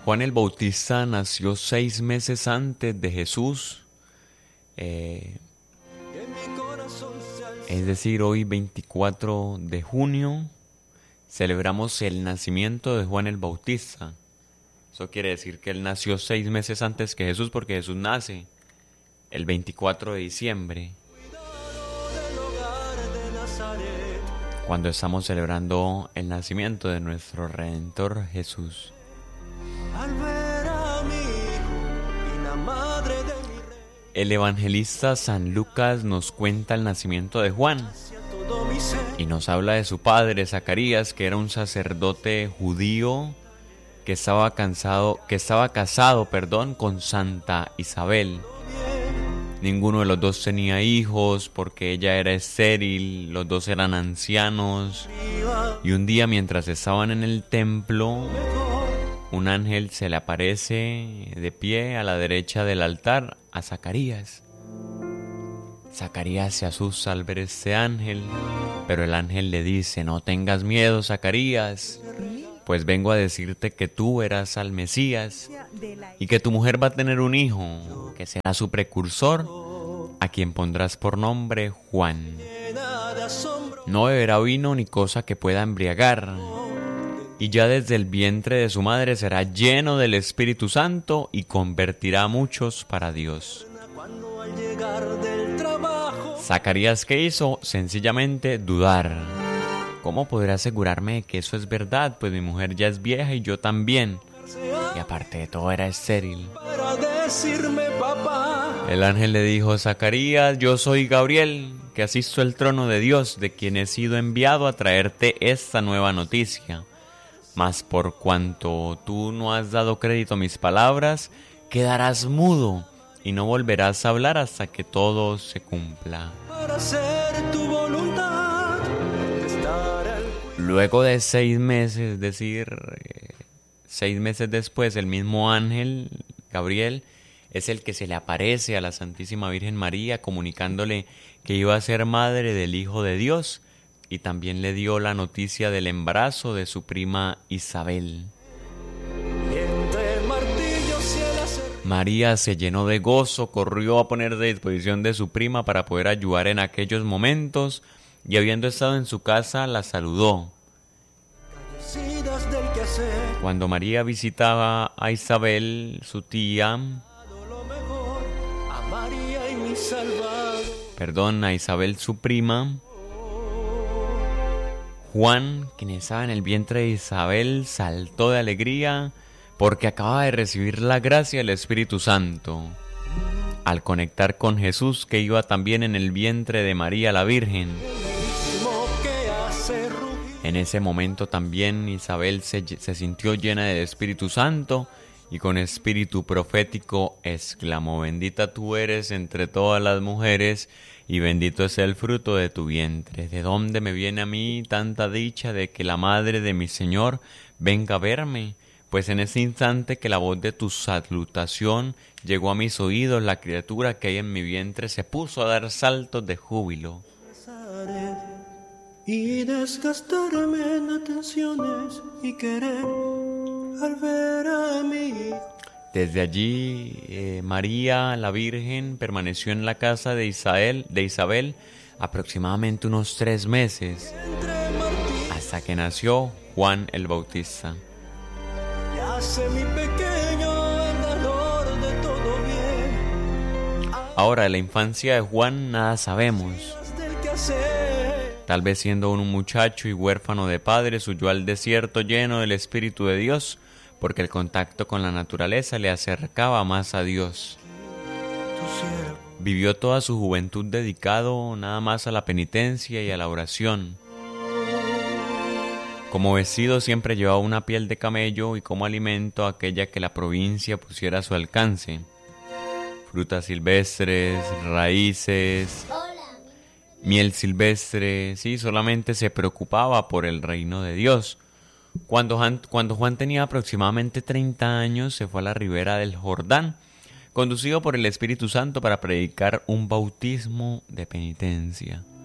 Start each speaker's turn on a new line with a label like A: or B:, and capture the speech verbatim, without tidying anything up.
A: Juan el Bautista nació seis meses antes de Jesús, eh, es decir, hoy veinticuatro de junio celebramos el nacimiento de Juan el Bautista. Eso quiere decir que él nació seis meses antes que Jesús, porque Jesús nace el veinticuatro de diciembre, cuando estamos celebrando el nacimiento de nuestro Redentor Jesús. El evangelista San Lucas nos cuenta el nacimiento de Juan y nos habla de su padre Zacarías, que era un sacerdote judío que estaba cansado, que estaba casado, perdón, con Santa Isabel. Ninguno de los dos tenía hijos porque ella era estéril, los dos eran ancianos. Y un día, mientras estaban en el templo, un ángel se le aparece de pie a la derecha del altar a Zacarías. Zacarías se asusta al ver este ángel, pero el ángel le dice: no tengas miedo, Zacarías, pues vengo a decirte que tú eras al Mesías y que tu mujer va a tener un hijo, que será su precursor, a quien pondrás por nombre Juan. No beberá vino ni cosa que pueda embriagar, y ya desde el vientre de su madre será lleno del Espíritu Santo y convertirá a muchos para Dios. Zacarías, ¿qué hizo? Sencillamente dudar. ¿Cómo podré asegurarme de que eso es verdad? Pues mi mujer ya es vieja y yo también. Y aparte de todo era estéril. El ángel le dijo: Zacarías, yo soy Gabriel, que asisto al trono de Dios, de quien he sido enviado a traerte esta nueva noticia. Mas por cuanto tú no has dado crédito a mis palabras, quedarás mudo y no volverás a hablar hasta que todo se cumpla. Luego de seis meses, es decir, eh, seis meses después, el mismo ángel, Gabriel, es el que se le aparece a la Santísima Virgen María, comunicándole que iba a ser madre del Hijo de Dios, y también le dio la noticia del embarazo de su prima Isabel. María se llenó de gozo, corrió a poner de disposición de su prima para poder ayudar en aquellos momentos, y habiendo estado en su casa, la saludó. Cuando María visitaba a Isabel, su tía, perdón, a Isabel, su prima, Juan, quien estaba en el vientre de Isabel, saltó de alegría porque acababa de recibir la gracia del Espíritu Santo. Al conectar con Jesús, que iba también en el vientre de María la Virgen. En ese momento también Isabel se, se sintió llena del Espíritu Santo y con espíritu profético exclamó: bendita tú eres entre todas las mujeres y bendito es el fruto de tu vientre. ¿De dónde me viene a mí tanta dicha de que la madre de mi Señor venga a verme? Pues en ese instante que la voz de tu salutación llegó a mis oídos, la criatura que hay en mi vientre se puso a dar saltos de júbilo. Y desgastarme en atenciones y querer al ver a mi hijo. Desde allí, eh, María, la Virgen, permaneció en la casa de Isabel, de Isabel aproximadamente unos tres meses, hasta que nació Juan el Bautista. Ahora, de la infancia de Juan nada sabemos. Tal vez siendo un muchacho y huérfano de padres, huyó al desierto lleno del Espíritu de Dios, porque el contacto con la naturaleza le acercaba más a Dios. Vivió toda su juventud dedicado nada más a la penitencia y a la oración. Como vestido siempre llevaba una piel de camello y como alimento aquella que la provincia pusiera a su alcance. Frutas silvestres, raíces, miel silvestre, sí, solamente se preocupaba por el reino de Dios. Cuando Juan, cuando Juan tenía aproximadamente treinta años, se fue a la ribera del Jordán, conducido por el Espíritu Santo para predicar un bautismo de penitencia.